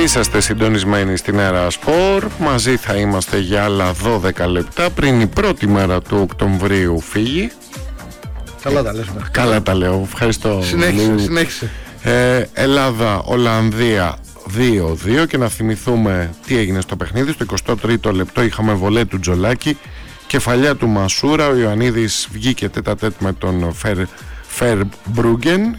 Είσαστε συντονισμένοι στην Αέρα Σπορ. Μαζί θα είμαστε για άλλα 12 λεπτά πριν η πρώτη μέρα του Οκτωβρίου φύγει. Καλά τα λες. Καλά τα λέω, ευχαριστώ. Συνέχισε. Ελλάδα, Ολλανδία 2-2 και να θυμηθούμε τι έγινε στο παιχνίδι. Στο 23ο λεπτό είχαμε βολέ του Τζολάκη, κεφαλιά του Μασούρα, ο Ιωαννίδης βγήκε τέτα-τέτ με τον Φερμπρούγκεν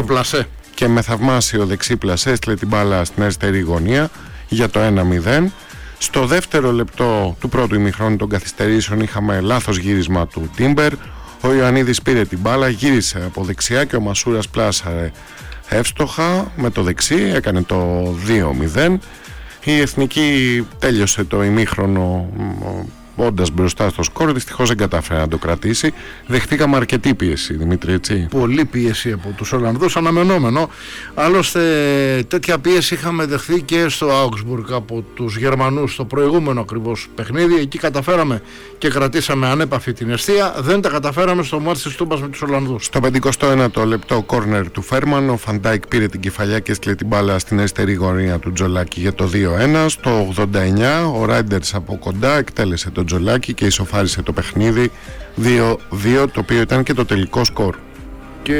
και με θαυμάσιο δεξί πλασέ έστειλε την μπάλα στην αριστερή γωνία για το 1-0. Στο δεύτερο λεπτό του πρώτου ημιχρόνου των καθυστερήσεων είχαμε λάθος γύρισμα του Τίμπερ. Ο Ιωαννίδης πήρε την μπάλα, γύρισε από δεξιά και ο Μασούρας πλάσαρε εύστοχα με το δεξί, έκανε το 2-0. Η Εθνική τέλειωσε το ημίχρονο όντας μπροστά στο σκορ, δυστυχώς δεν κατάφερε να το κρατήσει. Δεχτήκαμε αρκετή πίεση, Δημήτρη, έτσι. Πολύ πίεση από τους Ολλανδούς, αναμενόμενο. Άλλωστε τέτοια πίεση είχαμε δεχθεί και στο Augsburg από τους Γερμανούς στο προηγούμενο ακριβώς παιχνίδι. Εκεί καταφέραμε και κρατήσαμε ανέπαφη την εστία. Δεν τα καταφέραμε στο μάτς της Τούμπας με τους Ολλανδούς. Στο 51ο λεπτό κόρνερ του Φέρμαν, ο Φαντάικ πήρε την κεφαλιά και έστειλε την μπάλα στην αριστερή γωνία του Τζολάκη για το 2-1. Στο 89 ο Ράιντερς από κοντά εκτέλεσε τον Τζολάκη και ισοφάρισε το παιχνίδι 2-2, το οποίο ήταν και το τελικό σκορ. Και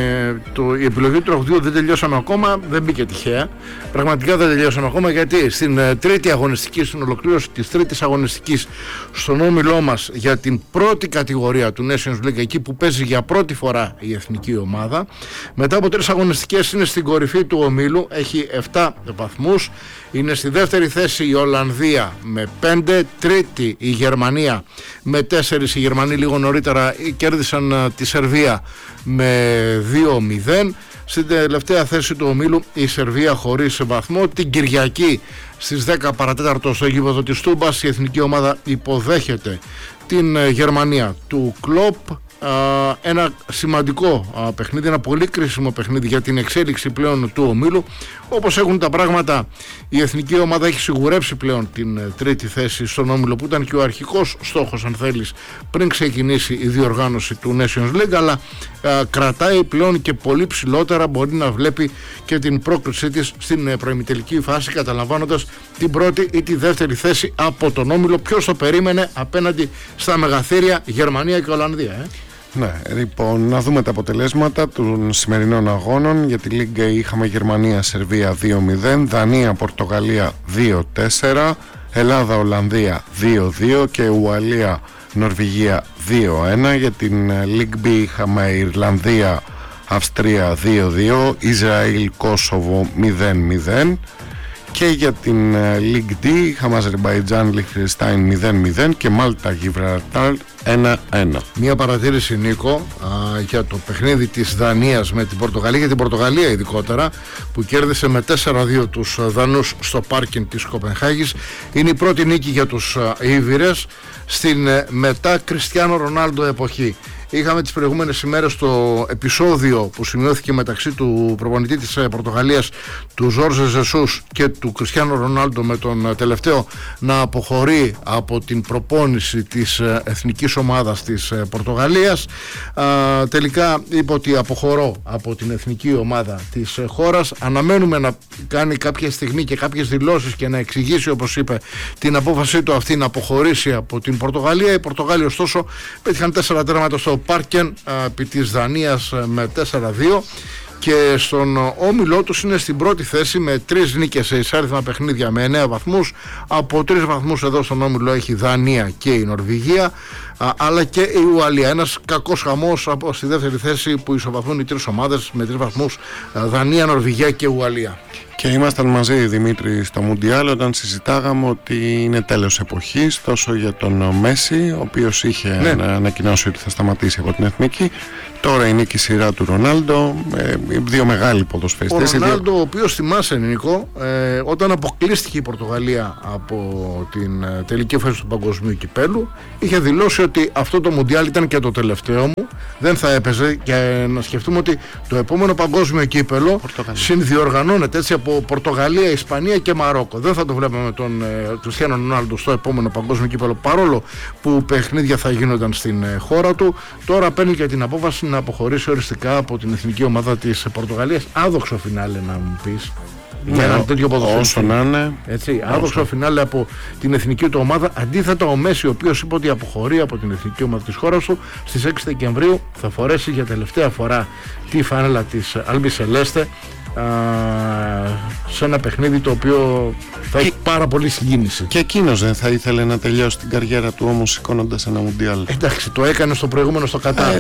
η επιλογή του τραγουδιού δεν τελειώσαμε ακόμα, δεν μπήκε τυχαία. Πραγματικά δεν τελειώσαμε ακόμα, γιατί στην τρίτη αγωνιστική, στην ολοκλήρωση της τρίτης αγωνιστικής, στον όμιλό μας για την πρώτη κατηγορία του Nations League, εκεί που παίζει για πρώτη φορά η εθνική ομάδα, μετά από 3 αγωνιστικές είναι στην κορυφή του ομίλου, έχει 7 βαθμούς. Είναι στη δεύτερη θέση η Ολλανδία με 5, τρίτη η Γερμανία με 4. Οι Γερμανοί λίγο νωρίτερα κέρδισαν τη Σερβία με 2-0. Στην τελευταία θέση του ομίλου η Σερβία χωρίς βαθμό. Την Κυριακή στις 10 παρατέταρτο στο γήπεδο της Τούμπας η εθνική ομάδα υποδέχεται την Γερμανία του Κλοπ. Ένα σημαντικό παιχνίδι, ένα πολύ κρίσιμο παιχνίδι για την εξέλιξη πλέον του ομίλου. Όπως έχουν τα πράγματα, η εθνική ομάδα έχει σιγουρέψει πλέον την τρίτη θέση στον όμιλο, που ήταν και ο αρχικός στόχος, αν θέλεις, πριν ξεκινήσει η διοργάνωση του Nations League, αλλά κρατάει πλέον και πολύ ψηλότερα, μπορεί να βλέπει και την πρόκρισή της στην προημιτελική φάση, καταλαμβάνοντας την πρώτη ή τη δεύτερη θέση από τον όμιλο. Ποιος το περίμενε απέναντι στα μεγαθύρια Γερμανία και Ολλανδία, Ναι, λοιπόν, να δούμε τα αποτελέσματα των σημερινών αγώνων. Για τη Λίγκα είχαμε Γερμανία-Σερβία 2-0, Δανία-Πορτογαλία 2-4, Ελλάδα-Ολλανδία 2-2 και Ουαλία-Νορβηγία 2-1. Για την League B είχαμε Ιρλανδία-Αυστρία 2-2, Ισραήλ-Κόσοβο 0-0. Και για την League D είχαμε Αζερμπαϊτζάν-Λιχτενστάιν 0-0 και Μάλτα-Γιβραλτάρ 1-1. Μία παρατήρηση, Νίκο, για το παιχνίδι της Δανίας με την Πορτογαλία, για την Πορτογαλία ειδικότερα, που κέρδισε με 4-2 τους Δανούς στο πάρκινγκ της Κοπενχάγης. Είναι η πρώτη νίκη για τους Ήβηρες στην μετά Κριστιάνο Ρονάλντο εποχή. Είχαμε τις προηγούμενες ημέρες το επεισόδιο που σημειώθηκε μεταξύ του προπονητή της Πορτογαλίας, του Ζόρζε Ζεσούς, και του Κριστιάνο Ρονάλντο, με τον τελευταίο να αποχωρεί από την προπόνηση της εθνικής ομάδας της Πορτογαλίας. Τελικά είπε ότι αποχωρώ από την εθνική ομάδα της χώρας. Αναμένουμε να κάνει κάποια στιγμή και κάποιες δηλώσεις και να εξηγήσει, όπως είπε, την απόφασή του αυτή να αποχωρήσει από την Πορτογαλία. Οι Πορτογάλοι ωστόσο πέτυχαν 4 τέρματα στο πάρκεν επί της Δανίας με 4-2 και στον όμιλό τους είναι στην πρώτη θέση με 3 νίκες σε εισάριθμα παιχνίδια με 9 βαθμούς. Από 3 βαθμούς εδώ στον όμιλο έχει η Δανία και η Νορβηγία, αλλά και η Ουαλία. Ένας κακός χαμός από στη δεύτερη θέση που ισοβαθμούν οι 3 ομάδες με 3 βαθμούς, Δανία, Νορβηγία και Ουαλία. Και ήμασταν μαζί, Δημήτρη, στο Μουντιάλ όταν συζητάγαμε ότι είναι τέλος εποχής τόσο για τον Μέση, ο οποίος είχε ανακοινώσει ότι θα σταματήσει από την εθνική. Τώρα είναι και η σειρά του Ρονάλντο, οι δύο μεγάλοι ποδοσφαιριστές. Ο Ρονάλντο, ο οποίος, θυμάσαι, Νίκο, όταν αποκλείστηκε η Πορτογαλία από την τελική φάση του παγκοσμίου κυπέλου, είχε δηλώσει ότι αυτό το Μουντιάλ ήταν και το τελευταίο μου, δεν θα έπαιζε, και να σκεφτούμε ότι το επόμενο παγκόσμιο κύπελο συνδιοργανώνεται έτσι από Πορτογαλία, Ισπανία και Μαρόκο. Δεν θα το βλέπαμε με τον Κριστιάνο Ρονάλντο στο επόμενο παγκόσμιο κύπελο, παρόλο που παιχνίδια θα γίνονταν στην χώρα του. Τώρα παίρνει και την απόφαση να αποχωρήσει οριστικά από την εθνική ομάδα της Πορτογαλίας. Άδοξο φινάλε, να μου πεις. για ένα τέτοιο ποδοσφαιριστή. Όσο να είναι. Άδοξο φινάλε από την εθνική του ομάδα. Αντίθετα, ο Μέση, ο οποίος είπε ότι αποχωρεί από την εθνική ομάδα της χώρας του, στις 6 Δεκεμβρίου θα φορέσει για τελευταία φορά τη φανέλα της Αλμπι Σελέστε σε ένα παιχνίδι το οποίο θα έχει πάρα πολύ συγκίνηση. Και εκείνος δεν θα ήθελε να τελειώσει την καριέρα του όμως σηκώνοντας ένα Μουντιάλ? Εντάξει, το έκανε στο προηγούμενο στο Κατάρ.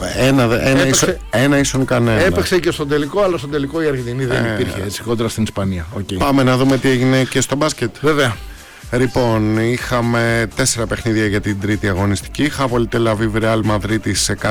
Ένα ίσον κανένα. Έπαιξε και στον τελικό, αλλά στον τελικό η Αργεντινή δεν υπήρχε έτσι κόντρα στην Ισπανία. Πάμε να δούμε τι έγινε και στο μπάσκετ. Βέβαια. Λοιπόν, είχαμε 4 παιχνίδια για την τρίτη αγωνιστική. Χάπολη Τελαβίβ Ρεάλ Μαδρίτης 102-98.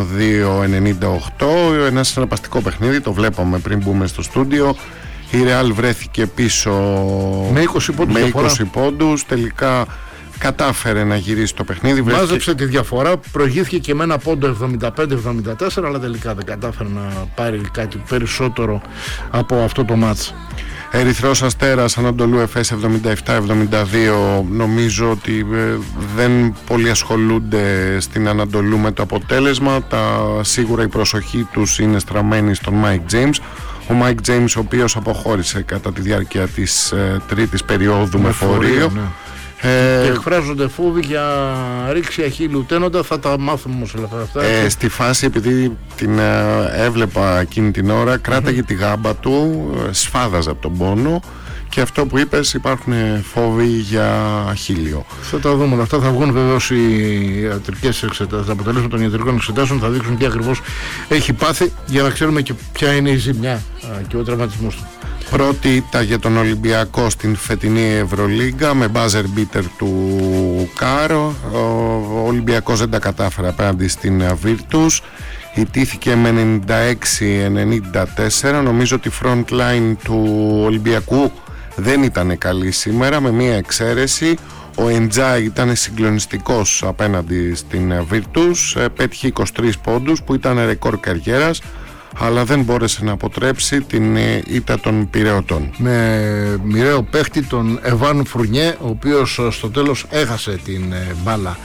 Ένα συναρπαστικό παιχνίδι, το βλέπαμε πριν μπούμε στο στούντιο. Η Ρεάλ βρέθηκε πίσω με 20 πόντους. Τελικά κατάφερε να γυρίσει το παιχνίδι. Μάζεψε τη διαφορά, προηγήθηκε και με ένα πόντο 75-74, αλλά τελικά δεν κατάφερε να πάρει κάτι περισσότερο από αυτό το μάτς. Ερυθρός Αστέρας Ανατολού Εφές 77-72. Νομίζω ότι δεν πολύ ασχολούνται στην Ανατολού με το αποτέλεσμα. Σίγουρα η προσοχή τους είναι στραμμένη στον Mike James. Ο Mike James, ο οποίος αποχώρησε κατά τη διάρκεια της τρίτης περίοδου με φορείο. Ναι. Και εκφράζονται φόβοι για ρήξη αχίλλου τένοντα, θα τα μάθουμε όμως όλα αυτά. Στη φάση, επειδή την έβλεπα εκείνη την ώρα, κράταγε τη γάμπα του, σφάδαζε από τον πόνο, και αυτό που είπες, υπάρχουν φόβοι για αχίλλιο. Θα τα δούμε. Αυτά θα βγουν βεβαίως οι ιατρικές εξετάσεις. Τα αποτελέσματα των ιατρικών εξετάσεων θα δείξουν τι ακριβώς έχει πάθει, για να ξέρουμε και ποια είναι η ζημιά και ο τραυματισμός του. Πρώτη ήττα για τον Ολυμπιακό στην φετινή Ευρωλίγκα με buzzer beater του Κάρο. Ο Ολυμπιακός δεν τα κατάφερε απέναντι στην Virtus. Ιτήθηκε με 96-94. Νομίζω ότι η front line του Ολυμπιακού δεν ήταν καλή σήμερα, με μία εξαίρεση. Ο Εντζάι ήταν συγκλονιστικός απέναντι στην Virtus. Πέτυχε 23 πόντους που ήταν ρεκόρ καριέρας, αλλά δεν μπόρεσε να αποτρέψει την ήττα των Πειραιωτών. Με μοιραίο παίχτη τον Εβάν Φουρνιέ, ο οποίος στο τέλος έχασε την μπάλα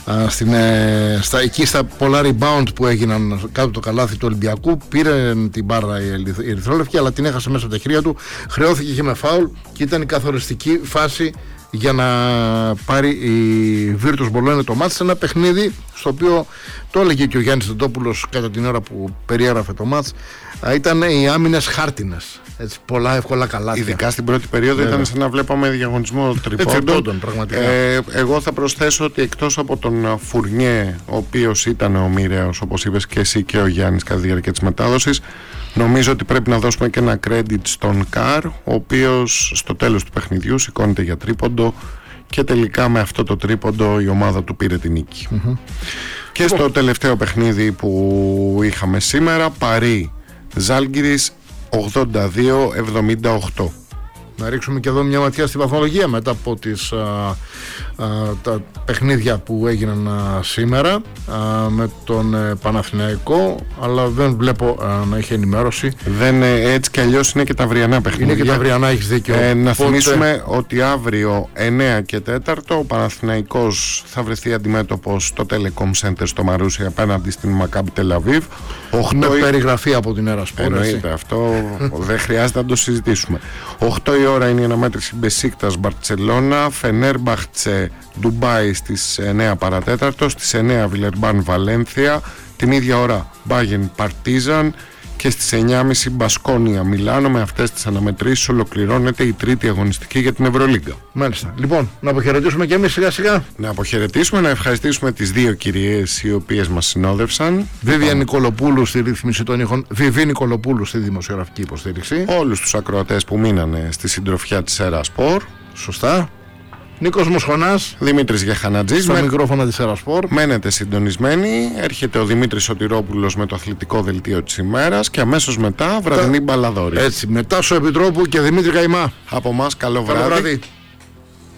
εκεί στα πολλά rebound που έγιναν κάτω από το καλάθι του Ολυμπιακού. Πήρε την μπάρα η Ερυθρόλευκη, αλλά την έχασε μέσα από τα χέρια του. Χρεώθηκε και με φάουλ και ήταν η καθοριστική φάση για να πάρει η Virtus Μπολόνια το μάτς, σε ένα παιχνίδι στο οποίο, το έλεγε και ο Γιάννης Τεντόπουλος κατά την ώρα που περιέγραφε το μάτς, ήταν οι άμυνες χάρτινες, έτσι, πολλά εύκολα καλάθια. Ειδικά στην πρώτη περίοδο ήταν σαν να βλέπαμε διαγωνισμό τριπώντων. Εγώ θα προσθέσω ότι εκτός από τον Φουρνιέ, ο οποίος ήταν ο μοιραίος, όπως είπες και εσύ και ο Γιάννης κατά τη διάρκεια της μετάδοσης, νομίζω ότι πρέπει να δώσουμε και ένα credit στον Καρ, ο οποίος στο τέλος του παιχνιδιού σηκώνεται για τρίποντο και τελικά με αυτό το τρίποντο η ομάδα του πήρε την νίκη. Και στο τελευταίο παιχνίδι που είχαμε σήμερα, Παρί Ζάλγκιρις 82-78. Να ρίξουμε και εδώ μια ματιά στη βαθμολογία μετά από τα παιχνίδια που έγιναν σήμερα με τον Παναθηναϊκό, αλλά δεν βλέπω να έχει ενημέρωση. Έτσι κι αλλιώς είναι και τα αυριανά παιχνίδια. Είναι και τα αυριανά, έχεις δίκιο. Να θυμίσουμε ότι αύριο 9 και 4 ο Παναθηναϊκός θα βρεθεί αντιμέτωπος στο Telecom Center στο Μαρούσι απέναντι στην Μακάμπι Τελαβίβ. Με περιγραφή από την Ερασπορ. Εννοείται, αυτό δεν χρειάζεται να το συζητήσουμε. 8 η ώρα είναι η αναμέτρηση Μπεσίκτας Μπαρτσελώνα, Φενέρμπαχτσε Ντουμπάι στις 9 παρατέταρτο, στις 9 Βιλερμπάν Βαλένθια, την ίδια ώρα Μπάγεν Παρτίζαν και στις 9.30 Μπασκόνια Μιλάνο. Με αυτές τις αναμετρήσεις ολοκληρώνεται η τρίτη αγωνιστική για την Ευρωλίγκα. Μάλιστα. Λοιπόν, να αποχαιρετήσουμε και εμείς σιγά σιγά. Να αποχαιρετήσουμε, να ευχαριστήσουμε τις δύο κυρίες οι οποίες μας συνόδευσαν. Βίβια Νικολοπούλου στη ρύθμιση των ήχων, Βιβί Νικολοπούλου στη δημοσιογραφική υποστήριξη. Όλους τους ακροατές που μείνανε στη συντροφιά της Ερασπορ. Σωστά. Νίκος Μοσχονάς, Δημήτρης Γεχανατζής στα μικρόφωνα της Ερασπορ. Μένετε συντονισμένοι. Έρχεται ο Δημήτρης Σωτηρόπουλος με το αθλητικό δελτίο της ημέρας και αμέσως μετά βραδινή μπαλαδόρη. Έτσι, μετά σου Επιτρόπου και Δημήτρη Καϊμά. Από μας καλό βράδυ.